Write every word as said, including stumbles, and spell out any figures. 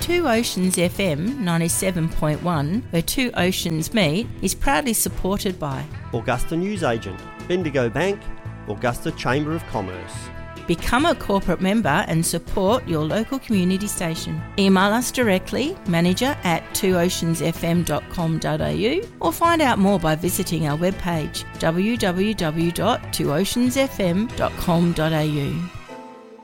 Two Oceans F M ninety-seven point one, where Two Oceans meet, is proudly supported by Augusta Newsagent, Bendigo Bank, Augusta Chamber of Commerce. Become a corporate member and support your local community station. Email us directly, manager at two oceans f m dot com dot a u, or find out more by visiting our webpage w w w dot two oceans f m dot com dot a u.